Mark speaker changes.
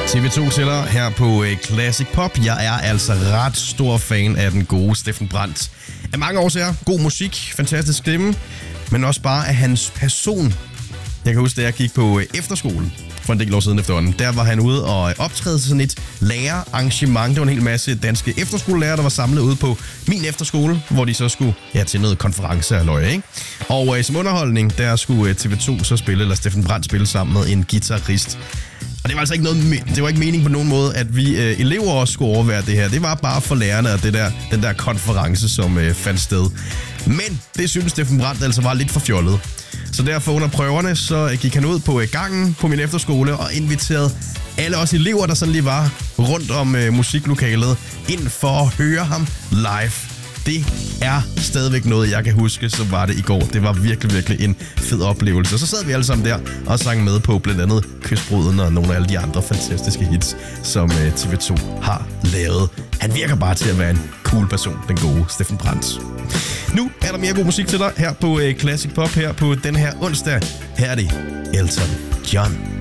Speaker 1: TV2 tæller her på Classic Pop. Jeg er altså ret stor fan af den gode Steffen Brandt. Af mange årsager. God musik, fantastisk stemme, men også bare af hans person. Jeg kan huske, da jeg gik på efterskole for en del år siden efterhånden. Der var han ude og optræde til sådan et lærerarrangement. Det var en hel masse danske efterskolelærer, der var samlet ude på min efterskole, hvor de så skulle til noget konference og ikke? Og som underholdning, der skulle TV2 så spille, eller Steffen Brandt spille sammen med en guitarist. Og det var altså ikke det var ikke meningen på nogen måde, at vi elever også skulle overvære det her. Det var bare for lærerne af den der konference, som fandt sted. Men det synes Steffen Brandt altså var lidt for fjollet. Så derfor under prøverne, så gik han ud på gangen på min efterskole og inviterede alle os elever, der sådan lige var rundt om musiklokalet, ind for at høre ham live. Det er stadigvæk noget, jeg kan huske, så var det i går. Det var virkelig, virkelig en fed oplevelse. Så sad vi alle sammen der og sang med på blandt andet Kystbruden og nogle af alle de andre fantastiske hits, som TV2 har lavet. Han virker bare til at være en cool person, den gode Steffen Brandt. Nu er der mere god musik til dig her på Classic Pop her på den her onsdag. Her er det Elton John.